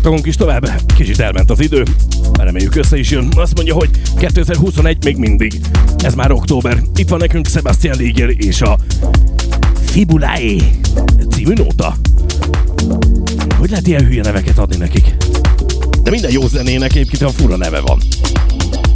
Pattogunk is tovább, kicsit elment az idő, reméljük össze is jön. Azt mondja, hogy 2021 még mindig, ez már október. Itt van nekünk Sebastian Liger és a Fibulae című nóta. Hogy lehet ilyen hülye neveket adni nekik? De minden jó zenének egyébként a fura neve van.